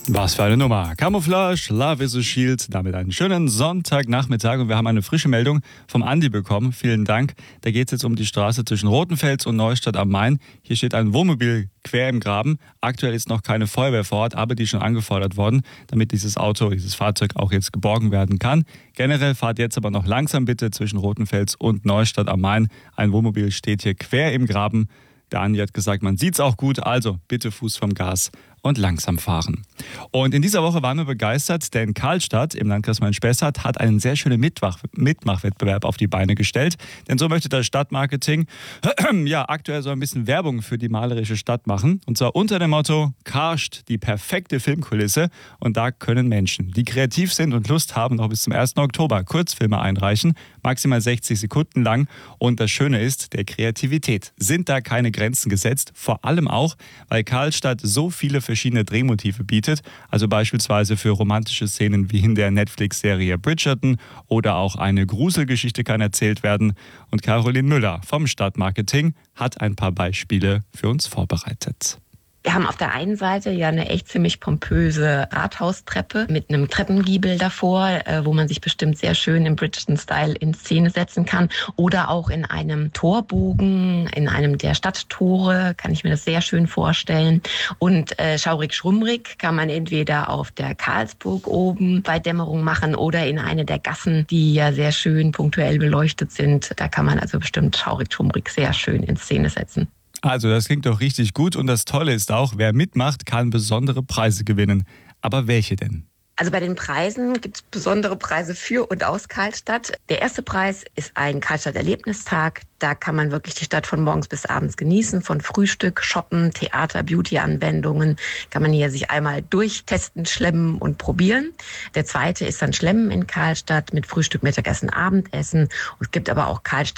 Was für eine Nummer. Camouflage, Love is a Shield. Damit einen schönen Sonntagnachmittag. Und wir haben eine frische Meldung vom Andi bekommen. Vielen Dank. Da geht es jetzt um die Straße zwischen Rothenfels und Neustadt am Main. Hier steht ein Wohnmobil quer im Graben. Aktuell ist noch keine Feuerwehr vor Ort, aber die ist schon angefordert worden, damit dieses Fahrzeug auch jetzt geborgen werden kann. Generell fahrt jetzt aber noch langsam bitte zwischen Rothenfels und Neustadt am Main. Ein Wohnmobil steht hier quer im Graben. Der Andi hat gesagt, man sieht's auch gut, also bitte Fuß vom Gas und langsam fahren. Und in dieser Woche waren wir begeistert, denn Karlstadt im Landkreis Main-Spessart hat einen sehr schönen Mitmachwettbewerb auf die Beine gestellt. Denn so möchte das Stadtmarketing aktuell so ein bisschen Werbung für die malerische Stadt machen. Und zwar unter dem Motto Karst, die perfekte Filmkulisse. Und da können Menschen, die kreativ sind und Lust haben, noch bis zum 1. Oktober Kurzfilme einreichen, maximal 60 Sekunden lang. Und das Schöne ist, der Kreativität sind da keine Grenzen gesetzt. Vor allem auch, weil Karlstadt so viele verschiedene Drehmotive bietet, also beispielsweise für romantische Szenen wie in der Netflix-Serie Bridgerton oder auch eine Gruselgeschichte kann erzählt werden. Und Caroline Müller vom Stadtmarketing hat ein paar Beispiele für uns vorbereitet. Wir haben auf der einen Seite ja eine echt ziemlich pompöse Rathaustreppe mit einem Treppengiebel davor, wo man sich bestimmt sehr schön im Bridgerton-Style in Szene setzen kann. Oder auch in einem Torbogen, in einem der Stadttore, kann ich mir das sehr schön vorstellen. Und schaurig-schrummrig kann man entweder auf der Karlsburg oben bei Dämmerung machen oder in eine der Gassen, die ja sehr schön punktuell beleuchtet sind. Da kann man also bestimmt schaurig-schrummrig sehr schön in Szene setzen. Also das klingt doch richtig gut und das Tolle ist auch, wer mitmacht, kann besondere Preise gewinnen. Aber welche denn? Also bei den Preisen gibt es besondere Preise für und aus Karlstadt. Der erste Preis ist ein Karlstadt-Erlebnistag. Da kann man wirklich die Stadt von morgens bis abends genießen. Von Frühstück, Shoppen, Theater, Beauty-Anwendungen kann man hier sich einmal durchtesten, schlemmen und probieren. Der zweite ist dann Schlemmen in Karlstadt mit Frühstück, Mittagessen, Abendessen. Und es gibt aber auch Karlstadt